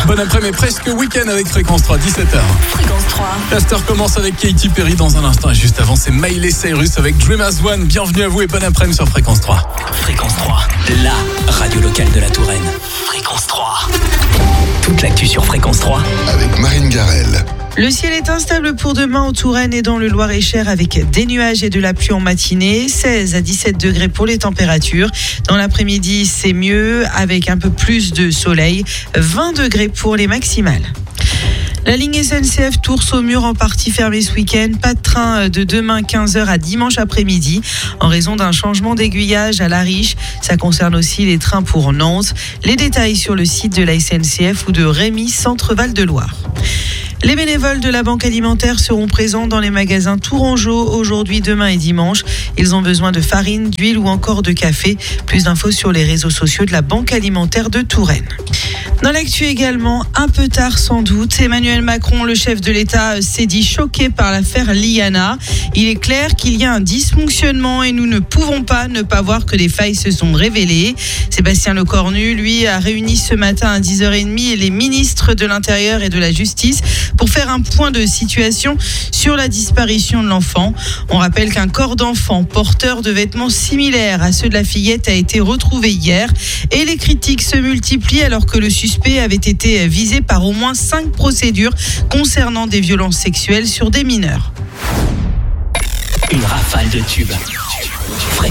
Bon après-midi, presque week-end avec Fréquence 3, 17h. Fréquence 3. L'after commence avec Katy Perry dans un instant et juste avant c'est Miley Cyrus avec Dream As One. Bienvenue à vous et bon après-midi sur Fréquence 3. Fréquence 3, la radio locale de la Touraine. Fréquence 3. Toute l'actu sur Fréquence 3 avec Marine Garel. Le ciel est instable pour demain en Touraine et dans le Loir-et-Cher avec des nuages et de la pluie en matinée. 16 à 17 degrés pour les températures. Dans l'après-midi, c'est mieux avec un peu plus de soleil. 20 degrés pour les maximales. La ligne SNCF Tours-Saumur en partie fermée ce week-end. Pas de train de demain 15h à dimanche après-midi en raison d'un changement d'aiguillage à La Riche. Ça concerne aussi les trains pour Nantes. Les détails sur le site de la SNCF ou de Rémy, Centre-Val de Loire. Les bénévoles de la Banque Alimentaire seront présents dans les magasins Tourangeau aujourd'hui, demain et dimanche. Ils ont besoin de farine, d'huile ou encore de café. Plus d'infos sur les réseaux sociaux de la Banque Alimentaire de Touraine. Dans l'actu également, un peu tard sans doute, Emmanuel Macron, le chef de l'État, s'est dit choqué par l'affaire Liana. Il est clair qu'il y a un dysfonctionnement et nous ne pouvons pas ne pas voir que des failles se sont révélées. Sébastien Lecornu, lui, a réuni ce matin à 10h30 les ministres de l'Intérieur et de la Justice pour faire un point de situation sur la disparition de l'enfant. On rappelle qu'un corps d'enfant porteur de vêtements similaires à ceux de la fillette a été retrouvé hier et les critiques se multiplient alors que le suspect avait été visé par au moins 5 procédures concernant des violences sexuelles sur des mineurs. Une rafale de tubes. Fréquence